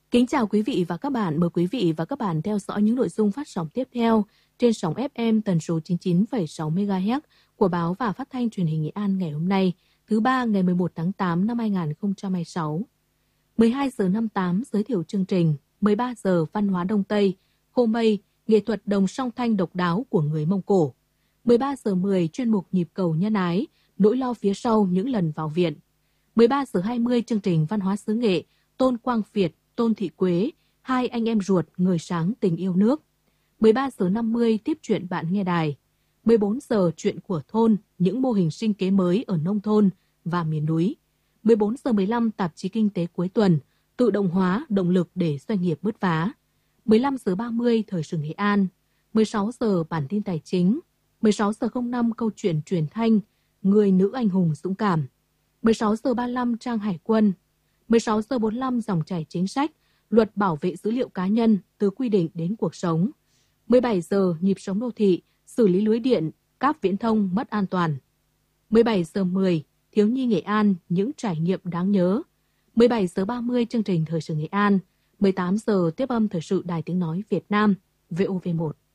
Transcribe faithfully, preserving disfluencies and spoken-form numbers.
Kính chào quý vị và các bạn. Mời quý vị và các bạn theo dõi những nội dung phát sóng tiếp theo trên sóng ép em tần số chín mươi chín phẩy sáu mê ga héc của báo và phát thanh truyền hình Nghệ An ngày hôm nay, thứ ba ngày mười một tháng tám năm hai nghìn không trăm hai mươi sáu. mười hai giờ năm mươi tám giới thiệu chương trình, mười ba giờ văn hóa Đông Tây, Khô Mây, nghệ thuật đồng song thanh độc đáo của người Mông Cổ. mười ba giờ mười chuyên mục nhịp cầu nhân ái, nỗi lo phía sau những lần vào viện. mười ba giờ hai mươi chương trình văn hóa xứ nghệ, Tôn Quang Việt, Tôn Thị Quế, hai anh em ruột người sáng tình yêu nước. mười ba giờ năm mươi tiếp chuyện bạn nghe đài. mười bốn giờ chuyện của thôn, những mô hình sinh kế mới ở nông thôn và miền núi. mười bốn giờ mười lăm tạp chí kinh tế cuối tuần, tự động hóa, động lực để doanh nghiệp bứt phá. mười lăm giờ ba mươi thời sự Nghệ An. mười sáu giờ bản tin tài chính. mười sáu giờ không năm câu chuyện truyền thanh, người nữ anh hùng dũng cảm. mười sáu giờ ba mươi lăm trang hải quân. mười sáu giờ bốn mươi lăm dòng chảy chính sách, luật bảo vệ dữ liệu cá nhân từ quy định đến cuộc sống. mười bảy giờ nhịp sống đô thị, xử lý lưới điện, cáp viễn thông mất an toàn. mười bảy giờ mười thiếu nhi Nghệ An, những trải nghiệm đáng nhớ. mười bảy giờ ba mươi chương trình thời sự Nghệ An. mười tám giờ tiếp âm thời sự Đài Tiếng nói Việt Nam, vê o vê một.